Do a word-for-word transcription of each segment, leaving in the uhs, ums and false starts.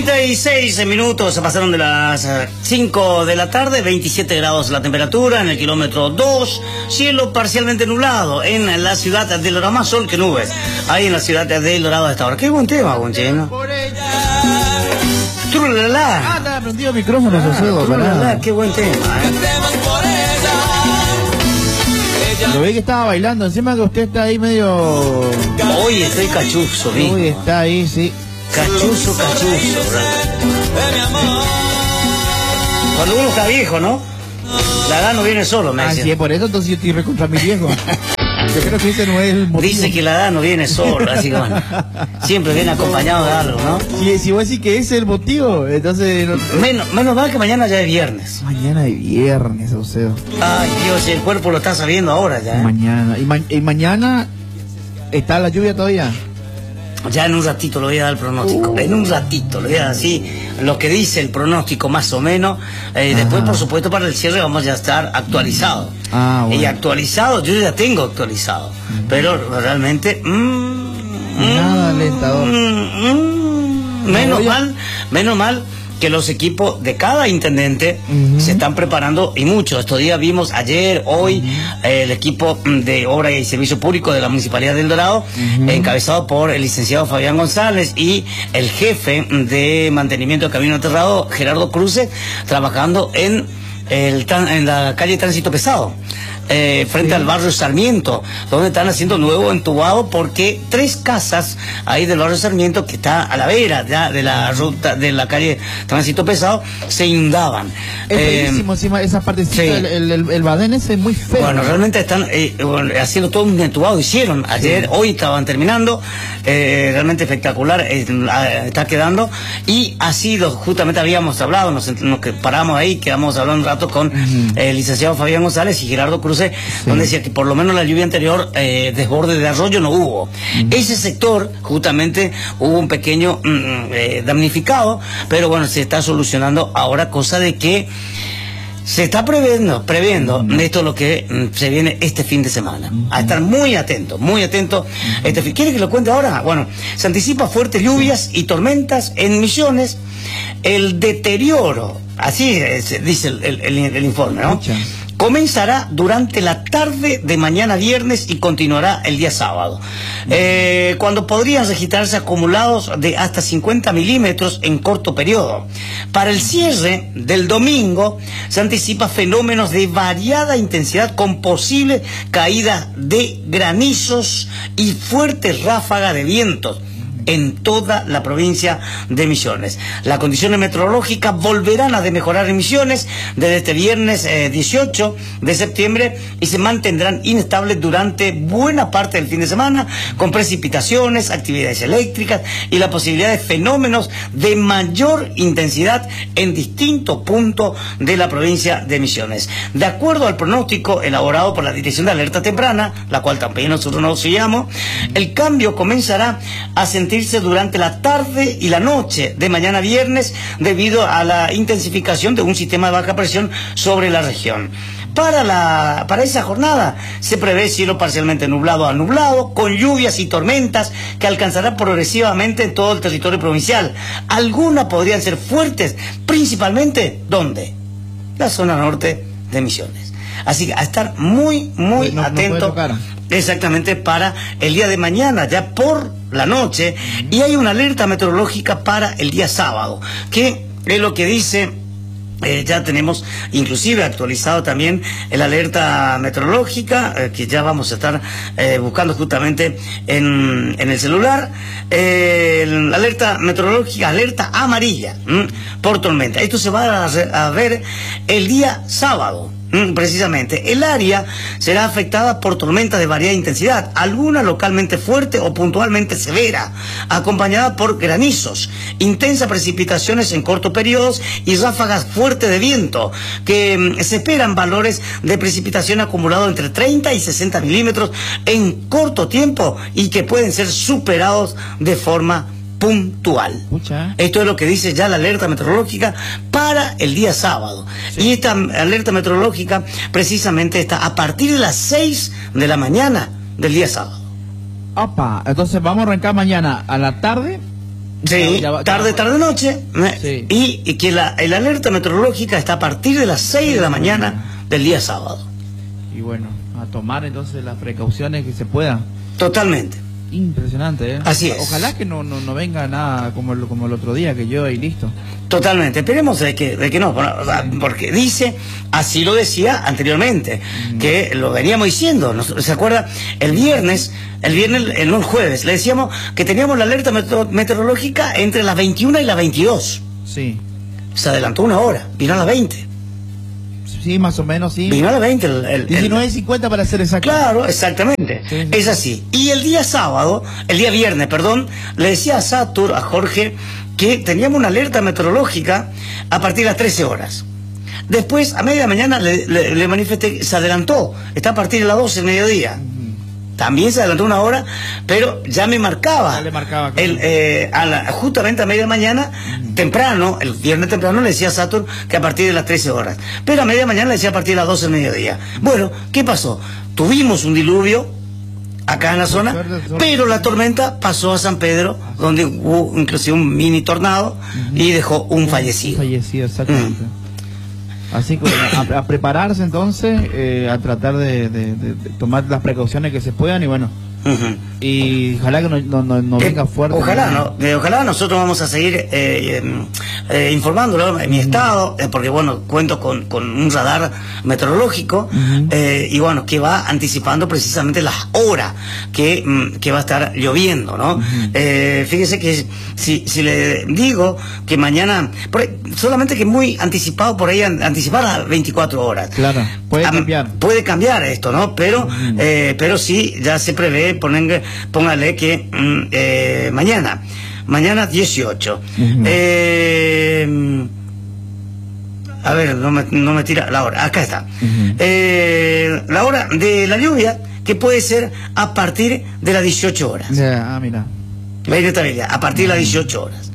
treinta y seis minutos se pasaron de las cinco de la tarde, veintisiete grados la temperatura en el kilómetro dos, cielo parcialmente nublado en la ciudad de El Dorado, más sol que nubes, ahí en la ciudad de El Dorado a esta hora. Qué buen tema, Goncheno. Trulala. Ah, te ha prendido el micrófono, ah, Trulala, qué buen tema, eh. Lo ve que estaba bailando, encima que usted está ahí medio... Hoy estoy cachuzo, ¿sí? Hoy está ahí, sí. Cachuzo, cachuzo, cuando uno está viejo, ¿no? La edad no viene solo, me dice. Ah, sí, por eso entonces yo estoy re contra mi viejo. Yo creo que ese no es el motivo. Dice que la edad no viene solo, así que bueno, siempre viene acompañado de algo, ¿no? Si, si vos decís que ese es el motivo, entonces... No... Menos, menos mal que mañana ya es viernes. Mañana es viernes, o sea. Ay, Dios, el cuerpo lo está sabiendo ahora ya, ¿eh? Mañana. ¿Y, ma y mañana está la lluvia todavía? Ya en un ratito le voy a dar el pronóstico, uh. en un ratito le voy a dar así lo que dice el pronóstico más o menos. Eh, después, por supuesto, para el cierre vamos a estar actualizado. Ah, bueno. Y actualizado, yo ya tengo actualizado, uh-huh. pero realmente mmm, nada alentador. Mmm, mmm, menos mal, menos mal que los equipos de cada intendente uh-huh. se están preparando, y mucho. Estos días vimos ayer, hoy, uh-huh. eh, el equipo de Obra y Servicio Público de la Municipalidad de El Dorado, uh-huh. encabezado por el licenciado Fabián González y el jefe de Mantenimiento de Camino Aterrado, Gerardo Cruce, trabajando en, el, en la calle Tránsito Pesado. Eh, frente sí. al barrio Sarmiento, donde están haciendo nuevo entubado, porque tres casas ahí del barrio Sarmiento, que está a la vera ya de la ruta de la calle Tránsito Pesado, se inundaban. Es eh, feísimo encima esa partecita, sí. el, el, el, el badén ese es muy feo. Bueno, realmente están eh, bueno, haciendo todo un entubado, hicieron ayer, sí. hoy estaban terminando, eh, realmente espectacular, eh, está quedando, y ha sido, justamente habíamos hablado, nos, nos paramos ahí, quedamos hablando un rato con uh-huh. el licenciado Fabián González y Gerardo Cruz, sí. donde decía que por lo menos la lluvia anterior, eh, desborde de arroyo no hubo. Mm. Ese sector, justamente, hubo un pequeño mm, eh, damnificado, pero bueno, se está solucionando ahora, cosa de que se está previendo, previendo mm. esto es lo que mm, se viene este fin de semana. Mm. A estar muy atento, muy atento. Mm. Este, ¿quiere que lo cuente ahora? Bueno, se anticipa fuertes lluvias y tormentas en Misiones. El deterioro, así es, dice el, el, el, el informe, ¿no? Mucha. Comenzará durante la tarde de mañana viernes y continuará el día sábado, eh, cuando podrían registrarse acumulados de hasta cincuenta milímetros en corto periodo. Para el cierre del domingo se anticipa fenómenos de variada intensidad, con posible caída de granizos y fuertes ráfagas de vientos en toda la provincia de Misiones. Las condiciones meteorológicas volverán a mejorar en Misiones desde este viernes eh, dieciocho de septiembre y se mantendrán inestables durante buena parte del fin de semana, con precipitaciones, actividades eléctricas y la posibilidad de fenómenos de mayor intensidad en distintos puntos de la provincia de Misiones. De acuerdo al pronóstico elaborado por la Dirección de Alerta Temprana, la cual también nosotros nos seguimos, el cambio comenzará a sentir durante la tarde y la noche de mañana viernes, debido a la intensificación de un sistema de baja presión sobre la región. Para, la, para esa jornada se prevé cielo parcialmente nublado a nublado, con lluvias y tormentas que alcanzarán progresivamente en todo el territorio provincial. Algunas podrían ser fuertes, principalmente, ¿dónde? La zona norte de Misiones. Así que a estar muy, muy no, atento, no exactamente, para el día de mañana, ya por la noche, y hay una alerta meteorológica para el día sábado, que es lo que dice, eh, ya tenemos inclusive actualizado también el alerta meteorológica, eh, que ya vamos a estar eh, buscando justamente en, en el celular, eh, la alerta meteorológica, alerta amarilla, ¿m? por tormenta. Esto se va a, a ver el día sábado. Precisamente, el área será afectada por tormentas de variada intensidad, alguna localmente fuerte o puntualmente severa, acompañada por granizos, intensas precipitaciones en cortos periodos y ráfagas fuertes de viento, que mm, se esperan valores de precipitación acumulados entre treinta y sesenta milímetros en corto tiempo y que pueden ser superados de forma puntual. Mucha. Esto es lo que dice ya la alerta meteorológica para el día sábado. Sí. Y esta alerta meteorológica precisamente está a partir de las seis de la mañana del día sábado. Opa, entonces vamos a arrancar mañana a la tarde Sí, Ya va- tarde, ya- tarde, noche. ¿eh? Sí. Y, y que la, el alerta meteorológica está a partir de las seis de la mañana del día sábado. Y bueno, a tomar entonces las precauciones que se puedan. Totalmente. Impresionante, ¿eh? Así es. Ojalá que no, no, no venga nada como el, como el otro día, que yo y listo. Totalmente. Esperemos de que, de que no, bueno, porque dice, así lo decía anteriormente, Mm. que lo veníamos diciendo. ¿no? ¿Se acuerda? El viernes, el viernes, el, no, el jueves, le decíamos que teníamos la alerta meteor- meteorológica entre las veintiuna y las veintidós. Sí. Se adelantó una hora, vino a las veinte. Sí, más o menos, sí. Vino a las veinte. El, el- el- diecinueve cincuenta para ser exacto. Claro, exactamente. Sí, sí. Es así. Y el día sábado, el día viernes, perdón, le decía a Satur, a Jorge, que teníamos una alerta meteorológica a partir de las trece horas. Después, a media mañana, le, le, le manifesté, se adelantó. Está a partir de las doce del mediodía. También se adelantó una hora, pero ya me marcaba. Ya le marcaba, claro. el, eh, a la, justamente a media mañana, temprano, el viernes temprano, le decía a Saturn que a partir de las trece horas. Pero a media mañana le decía a partir de las doce del mediodía. Bueno, ¿qué pasó? Tuvimos un diluvio acá en la zona, suerte, suerte. pero la tormenta pasó a San Pedro, donde hubo inclusive un mini tornado y dejó un fallecido. Fallecido, exactamente. Así que bueno, a, a prepararse entonces, eh, a tratar de, de- de- de tomar las precauciones que se puedan y bueno, Ujú. y ojalá que no, no, no- no Eh, venga fuerte. Ojalá, ¿no? Eh, ojalá nosotros vamos a seguir eh, eh, eh, informándolo en mi estado, eh, porque bueno, cuento con, con un radar meteorológico Ujú. eh, y bueno, que va anticipando precisamente las horas que, mm, que va a estar lloviendo, ¿no? Eh, fíjese que si, si le digo que mañana, por ahí, solamente que muy anticipado por ahí, an- anticipar a veinticuatro horas. Claro, puede Am- cambiar. Puede cambiar esto, ¿no? Pero, eh, pero sí, ya se prevé, ponen, póngale que mm, eh, mañana, mañana dieciocho. Ujú. Eh, a ver, no me, no me tira la hora, acá está. Ujú. Eh, la hora de la lluvia, que puede ser a partir de las dieciocho horas. Ya, ah, mira. La inestabilidad, a partir de las dieciocho horas.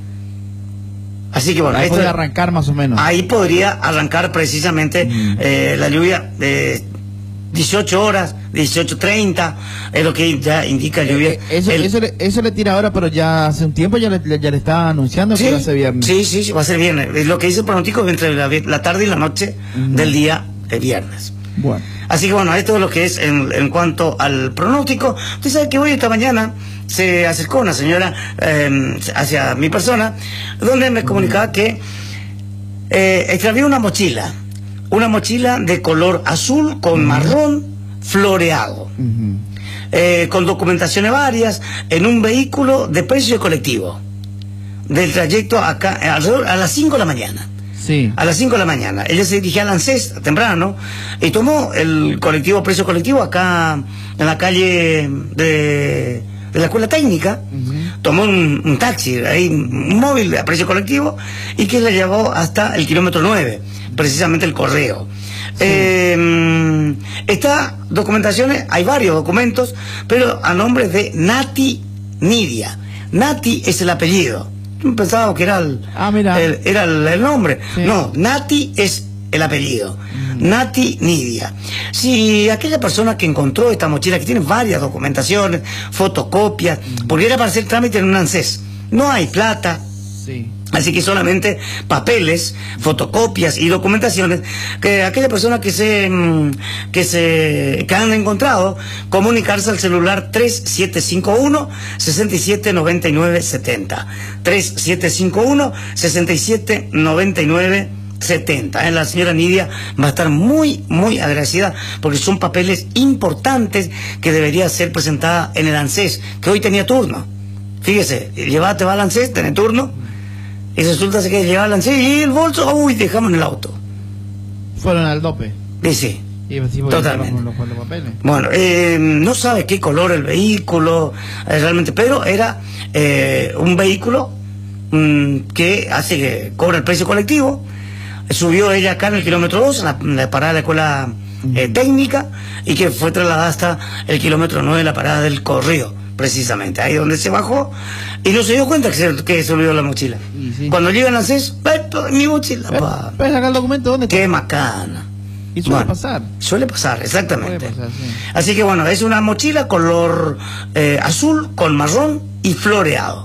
Así que bueno, Ahí esto- puede arrancar más o menos. ahí podría arrancar precisamente Mm. eh, la lluvia de dieciocho horas, dieciocho treinta, es lo que ya indica lluvia. Eh, Eso, El- eso, le, eso le tira ahora, pero ya hace un tiempo ya le, le- ya le estaba anunciando sí, que va a ser viernes. sí, sí, sí, va a ser viernes. Es lo que dice el pronóstico entre la, la tarde y la noche Mm. del día el viernes. Bueno. Así que bueno, esto es lo que es en, en cuanto al pronóstico. Usted sabe que hoy, esta mañana, se acercó una señora eh, hacia mi persona, donde me comunicaba que eh, extravió una mochila, una mochila de color azul con marrón floreado, Ujú. eh, con documentaciones varias, en un vehículo de precio colectivo, del trayecto acá, eh, alrededor a las cinco de la mañana. Sí. A las cinco de la mañana. Ella se dirigía al ANSES temprano y tomó el colectivo, precio colectivo, acá en la calle de, de la escuela técnica. Ujú. Tomó un, un taxi, ahí, un móvil a precio colectivo y que la llevó hasta el kilómetro nueve, precisamente el correo. Eh, esta documentaciones, hay varios documentos, pero a nombre de Nati Nidia. Nati es el apellido. Yo pensaba que era el, Ah, mira. el- era el, el nombre. Sí. No, Nati es el apellido. Nati Nidia. Si aquella persona que encontró esta mochila, que tiene varias documentaciones, fotocopias, porque era para hacer trámite en un ANSES, no hay plata, Sí. así que solamente papeles, fotocopias y documentaciones, que aquella persona que se mm, que se que han encontrado, comunicarse al celular tres siete cinco uno, seis siete nueve nueve siete cero. tres siete cinco uno, seis siete nueve nueve setenta. ¿eh? La señora Nidia va a estar muy, muy agradecida porque son papeles importantes que debería ser presentada en el ANSES, que hoy tenía turno. Fíjese, llevate va al ANSES, tiene turno, y resulta que lleva al ANSES y el bolso, uy, dejamos en el auto. Fueron al dope. Dice. Y así voy a Totalmente. los, los, los papeles. Bueno, eh, no sabe qué color el vehículo, eh, realmente, pero era eh, un vehículo mm, que hace que cobra el precio colectivo. Subió ella acá en el kilómetro dos, en la, en la parada de la escuela eh, técnica, y que fue trasladada hasta el kilómetro nueve, la parada del correo, precisamente, ahí donde se bajó, y no se dio cuenta que se, que se olvidó la mochila. Y sí. Cuando llegan al ANSES, ¡ay, pa, mi mochila! pa! ¿Puedes sacar el documento? ¿Dónde está? ¡Qué macana! Y suele Bueno, pasar. Suele pasar, exactamente. Puede pasar, sí. Así que bueno, es una mochila color eh, azul con marrón y floreado.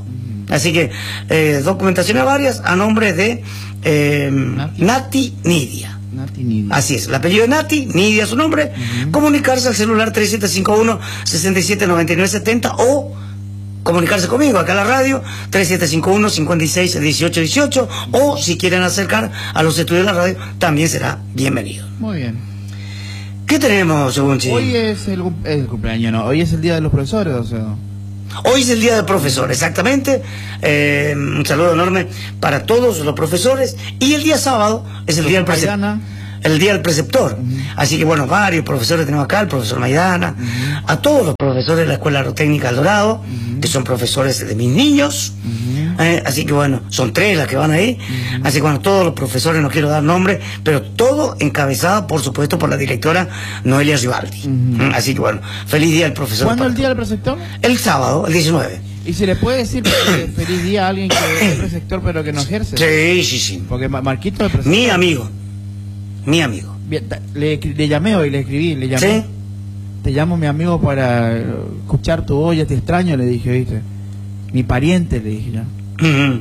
Así que eh, documentaciones varias a nombre de eh, Nati. Nati Nidia. Nati Nidia. Así es, el apellido de Nati, Nidia su nombre. Uh-huh. Comunicarse al celular tres siete cinco uno, seis siete nueve nueve siete cero o comunicarse conmigo acá a la radio tres siete cinco uno, cinco seis, uno ocho uno ocho, o si quieren acercar a los estudios de la radio también será bienvenido. Muy bien. ¿Qué tenemos, Segunchi? Hoy es el, el cumpleaños, no, hoy es el día de los profesores, o sea. Hoy es el día del profesor, exactamente. Eh, un saludo enorme para todos los profesores. Y el día sábado es el día del preceptor. El día del preceptor. Uh-huh. Así que bueno, varios profesores tenemos acá, el profesor Maidana, uh-huh. a todos los profesores de la Escuela Agrotécnica El Dorado, uh-huh. que son profesores de mis niños. Uh-huh. eh, así que bueno, son tres las que van ahí. Uh-huh. Así que bueno, todos los profesores, no quiero dar nombre, pero todo encabezado, por supuesto, por la directora Noelia Rivaldi. Uh-huh. Así que bueno, feliz día del profesor. ¿Cuándo el día del preceptor? El sábado, el diecinueve. ¿Y se le puede decir feliz día a alguien que es preceptor pero que no ejerce? Sí, sí, sí. Porque Marquito es preceptor. Mi amigo. Mi amigo. Bien, le, le llamé hoy, le escribí, le llamé. ¿Sí? Te llamo mi amigo para escuchar tu voz, ya te extraño, le dije, ¿viste? Mi pariente, le dije ya. Uh-huh.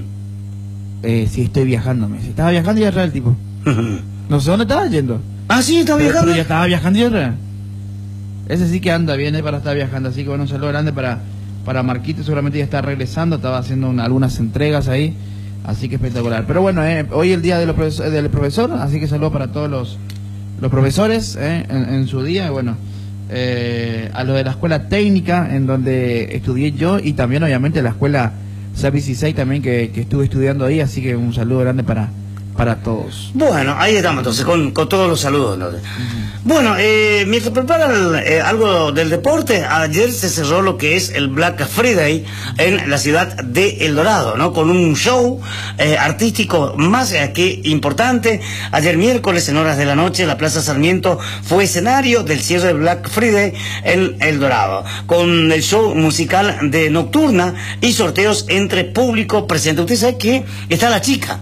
eh, sí, estoy viajando, me dice. Estaba viajando y atrás el tipo. Uh-huh. No sé dónde estaba yendo. Ah, sí, estaba pero, viajando. Pero ya estaba viajando y atrás. Ese sí que anda bien, eh, para estar viajando. Así que bueno, un saludo grande para, para Marquito, seguramente ya está regresando, estaba haciendo una, algunas entregas ahí. Así que espectacular. Pero bueno, eh, hoy es el día de los profesor, del profesor, así que saludos para todos los, los profesores eh, en, en su día. Bueno, eh, a los de la escuela técnica, en donde estudié yo, y también obviamente la escuela S A P dieciséis también, que, que estuve estudiando ahí. Así que un saludo grande para, para todos. Bueno, ahí estamos entonces, con, con todos los saludos, ¿no? Uh-huh. Bueno, eh, mientras preparan eh, algo del deporte, ayer se cerró lo que es el Black Friday en la ciudad de El Dorado, ¿no? Con un show eh, artístico más eh, que importante. Ayer miércoles, en horas de la noche, la Plaza Sarmiento fue escenario del cierre de Black Friday en El Dorado, con el show musical de Nocturna y sorteos entre público presente. Usted sabe que está la chica.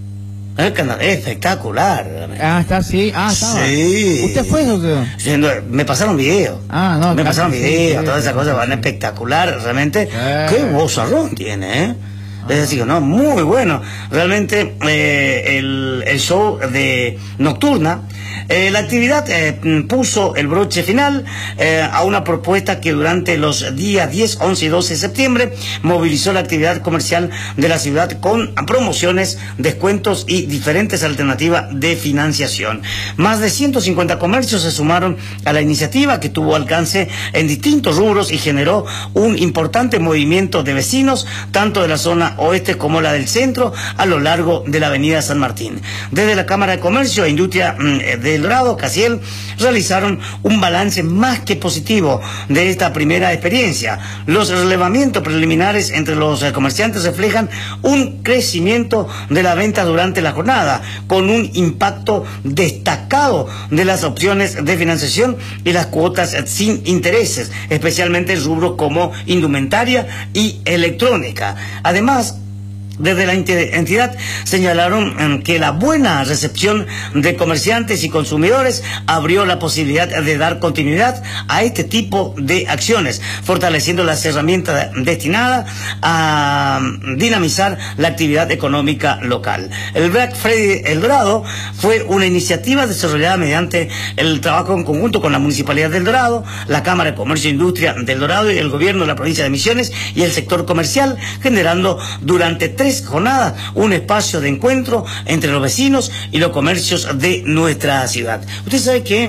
Espectacular. Ah, está, sí. Ah, estaba. Sí. ¿Usted fue eso? Sí, me pasaron videos. Ah, no. Me claro, pasaron sí, videos, sí, todas sí, esas cosas sí, van sí. espectacular, realmente. Eh. Qué vozarrón tiene, ¿eh? Ah. Es decir, no, muy bueno. Realmente, eh, el, el show de Nocturna, eh, la actividad eh, puso el broche final eh, a una propuesta que durante los días diez, once y doce de septiembre movilizó la actividad comercial de la ciudad con promociones, descuentos y diferentes alternativas de financiación. Más de ciento cincuenta comercios se sumaron a la iniciativa, que tuvo alcance en distintos rubros y generó un importante movimiento de vecinos, tanto de la zona oeste como la del centro, a lo largo de la avenida San Martín. Desde la Cámara de Comercio e Industria de El Dorado, Casiel, realizaron un balance más que positivo de esta primera experiencia. Los relevamientos preliminares entre los comerciantes reflejan un crecimiento de la venta durante la jornada, con un impacto destacado de las opciones de financiación y las cuotas sin intereses, especialmente en rubros como indumentaria y electrónica. Además, desde la entidad señalaron um, que la buena recepción de comerciantes y consumidores abrió la posibilidad de dar continuidad a este tipo de acciones, fortaleciendo las herramientas destinadas a dinamizar la actividad económica local. El Black Friday El Dorado fue una iniciativa desarrollada mediante el trabajo en conjunto con la Municipalidad del Dorado, la Cámara de Comercio e Industria del Dorado y el Gobierno de la provincia de Misiones y el sector comercial, generando durante tres jornadas un espacio de encuentro entre los vecinos y los comercios de nuestra ciudad. Usted sabe que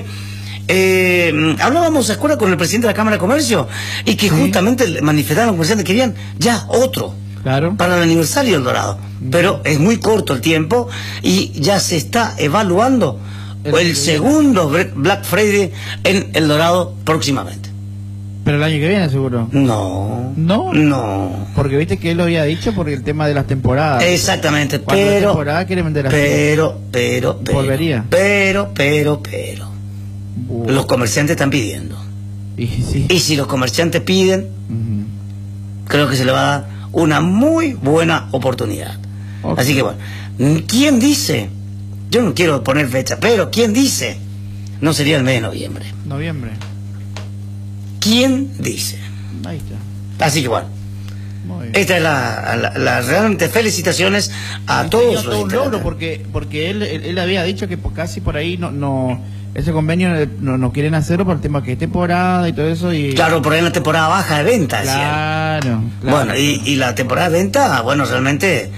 eh, hablábamos, ¿se acuerda?, con el presidente de la Cámara de Comercio, y que sí, justamente manifestaron los comerciantes que querían ya otro, claro, para el aniversario del Dorado, pero es muy corto el tiempo y ya se está evaluando el, el segundo Black Friday en El Dorado próximamente. Pero el año que viene, seguro. No. ¿No? No. Porque viste que él lo había dicho por el tema de las temporadas. Exactamente, Cuando pero... la temporada quiere vender así. Pero, pero, pero... Volvería. Pero, pero, pero... Uh. Los comerciantes están pidiendo. Y, sí. y si los comerciantes piden, uh-huh, creo que se le va a dar una muy buena oportunidad. Okay. Así que bueno, ¿quién dice? Yo no quiero poner fecha, pero ¿quién dice? No sería el mes de noviembre. Noviembre. ¿Quién dice? Ahí está. Así que bueno, Esta es la, la, la realmente felicitaciones a sí, todos todo los un logro, porque porque él, él él había dicho que casi por ahí no no ese convenio no, no quieren hacerlo por el tema que es temporada y todo eso. Y claro, por ahí en la temporada baja de venta. Claro, claro. Bueno, y, y la temporada de venta, bueno, realmente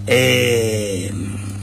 eh,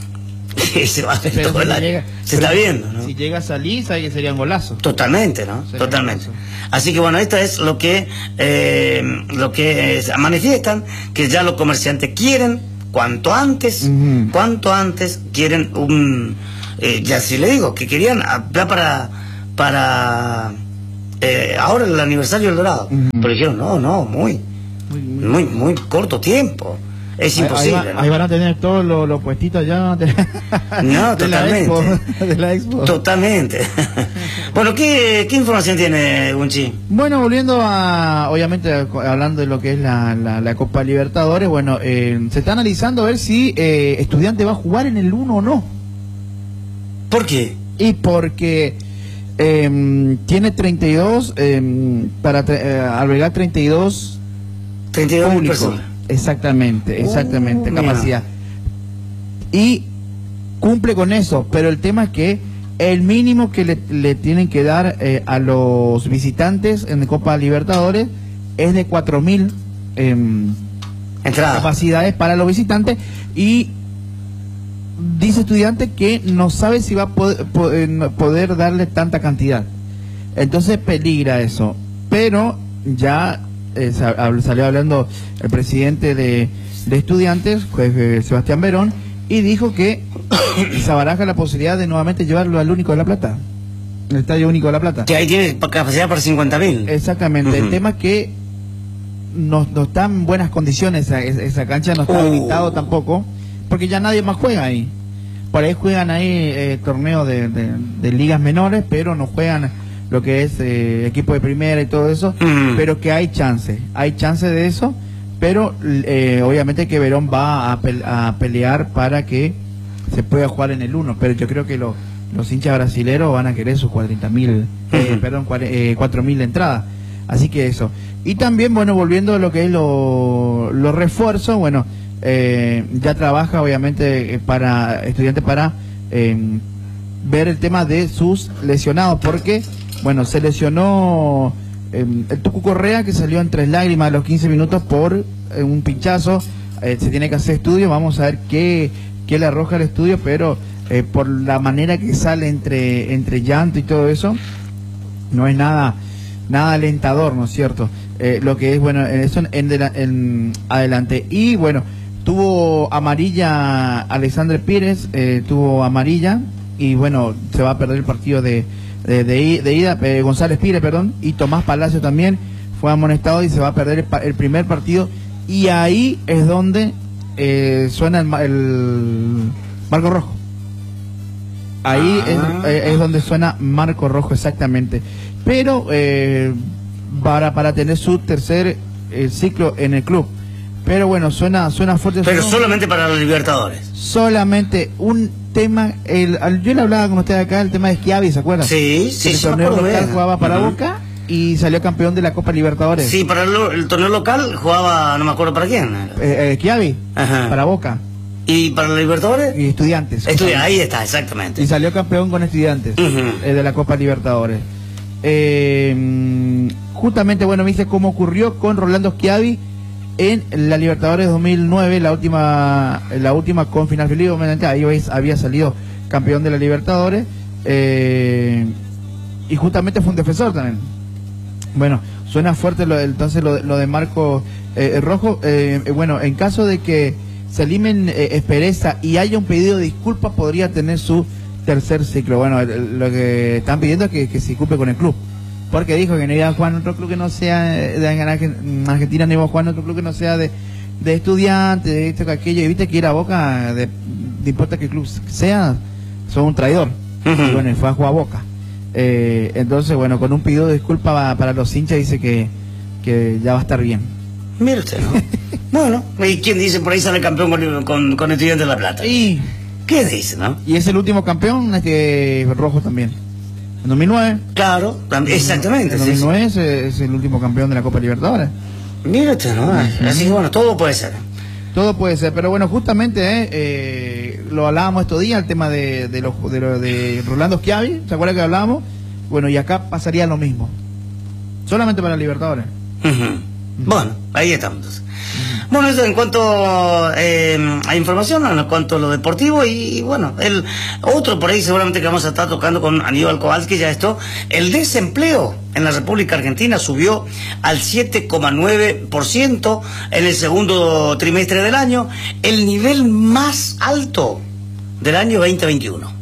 se va a ver todo si el año. Llega, se está viendo, ¿no? Si llega a salir, sabe que sería un golazo. Totalmente, ¿no? Sería Totalmente. un golazo. Así que bueno, esto es lo que eh, lo que es, manifiestan, que ya los comerciantes quieren cuanto antes, uh-huh. cuanto antes quieren un, eh, ya si le digo, que querían ya para para eh, ahora el aniversario del Dorado, uh-huh. pero dijeron no, no, muy, muy, muy, muy, muy corto tiempo. Es ahí, imposible. Ahí, va, ¿no? ahí van a tener todos los, los puestitos ya de, no, de totalmente. La expo, de la expo. Totalmente. Bueno, ¿qué, ¿qué información tiene Gunchi? Bueno, volviendo a, obviamente, hablando de lo que es la, la, la Copa Libertadores, bueno, eh, se está analizando a ver si eh, Estudiante va a jugar en el uno o no. ¿Por qué? Y porque eh, tiene treinta y dos, eh, para eh, albergar treinta y dos treinta y dos mil personas. Exactamente, exactamente, uh, capacidad. Mira. Y cumple con eso, pero el tema es que el mínimo que le, le tienen que dar eh, a los visitantes en Copa Libertadores es de cuatro mil eh, capacidades para los visitantes, y dice Estudiante que no sabe si va a poder, poder darle tanta cantidad. Entonces peligra eso, pero ya Eh, salió hablando el presidente de, de Estudiantes, eh, Sebastián Verón, y dijo que se baraja la posibilidad de nuevamente llevarlo al Único de La Plata, el Estadio Único de La Plata, que ahí tiene capacidad para cincuenta mil. Exactamente. Uh-huh. El tema es que no, no está en buenas condiciones esa, esa cancha, no está uh. habilitado tampoco, porque ya nadie más juega ahí. Por ahí juegan ahí eh, torneos de, de, de ligas menores, pero no juegan lo que es eh, equipo de primera y todo eso, mm. pero que hay chance, hay chance de eso, pero eh, obviamente que Verón va a, pe a pelear para que se pueda jugar en el uno, pero yo creo que lo, los hinchas brasileros van a querer sus cuarenta mil, eh, mm. perdón, eh, cuatro mil de entrada, así que eso. Y también, bueno, volviendo a lo que es los lo refuerzos, bueno, eh, ya trabaja obviamente para Estudiantes para eh, ver el tema de sus lesionados, porque bueno, se lesionó eh, el Tucu Correa, que salió en tres lágrimas a los quince minutos por eh, un pinchazo. Eh, se tiene que hacer estudio, vamos a ver qué, qué le arroja el estudio, pero eh, por la manera que sale entre, entre llanto y todo eso, no es nada nada alentador, ¿no es cierto? Eh, lo que es, bueno, eso en, en, en adelante. Y bueno, tuvo amarilla Alexandre Pires, eh, tuvo amarilla, y bueno, se va a perder el partido de... De, de, de ida, eh, González Pires, perdón, y Tomás Palacio también fue amonestado y se va a perder el, el primer partido, y ahí es donde eh, suena el, el marco rojo. Ahí ah. es, es donde suena marco rojo, exactamente. Pero eh, para, para tener su tercer eh, ciclo en el club. Pero bueno, suena suena fuerte. Pero suena, solamente para los Libertadores. Solamente un tema, el, yo le hablaba con usted acá, el tema de Schiavi, ¿se acuerdan? Sí, sí. El sí, torneo local bien. jugaba para uh-huh. Boca y salió campeón de la Copa Libertadores. Sí, para el, el torneo local jugaba, no me acuerdo para quién. Eh, eh, Schiavi, Ajá. para Boca. ¿Y para los Libertadores? Y Estudiantes. Estudiantes, ahí está, exactamente. Y salió campeón con Estudiantes uh-huh. eh, de la Copa Libertadores. Eh, justamente, bueno, me dice cómo ocurrió con Rolando Schiavi en la Libertadores dos mil nueve, la última la última con final feliz, obviamente ahí había salido campeón de la Libertadores, eh, y justamente fue un defensor también. Bueno, suena fuerte lo, entonces lo, lo de Marco eh, Rojo. Eh, bueno, en caso de que se eliminen eh, Espereza y haya un pedido de disculpas, podría tener su tercer ciclo. Bueno, lo que están pidiendo es que, que se disculpe con el club, porque dijo que no iba a jugar en otro club que no sea de Argentina, no iba a jugar en otro club que no sea de, de Estudiantes, de esto que aquello, y viste que ir a Boca, de, de importa qué club sea, son un traidor. Uh-huh. Y bueno, fue a jugar a Boca. Eh, entonces, bueno, con un pedido de disculpa para, para los hinchas, dice que, que ya va a estar bien. Mire usted, ¿no? Bueno, ¿y quién dice por ahí sale campeón con, con, con Estudiantes de La Plata? Y, ¿qué dice, no? Y es el último campeón, este Rojo también. En dos mil nueve. Claro, exactamente. En dos mil nueve sí, es, es el último campeón de la Copa Libertadores. Mira usted, ¿no? Uh-huh. Así que bueno, todo puede ser. Todo puede ser, pero bueno, justamente eh, eh, lo hablábamos estos días, el tema de, de, los, de, lo, de Rolando Schiavi, ¿se acuerdan que hablábamos? Bueno, y acá pasaría lo mismo, solamente para Libertadores. Uh-huh. Uh-huh. Bueno, ahí estamos entonces. Bueno, eso en cuanto eh, a información, en cuanto a lo deportivo, y, y bueno, el otro por ahí seguramente que vamos a estar tocando con Aníbal Kowalski, ya esto, el desempleo en la República Argentina subió al siete coma nueve por ciento en el segundo trimestre del año, el nivel más alto del año veinte veintiuno.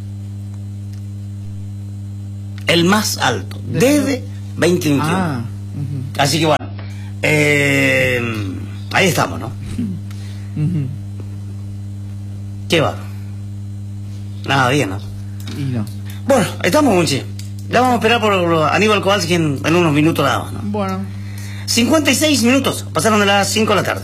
El más alto, desde veinte veintiuno. Ah, uh-huh. Así que bueno, eh... ahí estamos, ¿no? Uh-huh. ¿Qué va? Nada bien, ¿no? Y no. Bueno, estamos, Munchi. Ya vamos a esperar por Aníbal Kowalski en, en unos minutos nada más, ¿no? Bueno. cincuenta y seis minutos, pasaron de las cinco de la tarde.